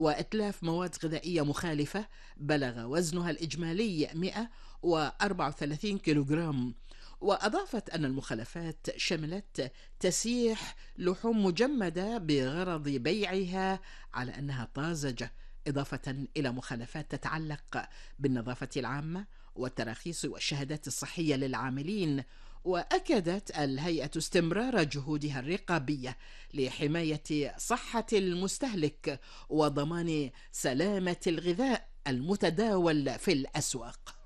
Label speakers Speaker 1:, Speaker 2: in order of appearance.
Speaker 1: وإتلاف مواد غذائية مخالفة بلغ وزنها الإجمالي 134 كيلوغرام. وأضافت أن المخالفات شملت تسييح لحوم مجمدة بغرض بيعها على أنها طازجة، إضافة إلى مخالفات تتعلق بالنظافة العامة والتراخيص والشهادات الصحية للعاملين. وأكدت الهيئة استمرار جهودها الرقابية لحماية صحة المستهلك وضمان سلامة الغذاء المتداول في الأسواق.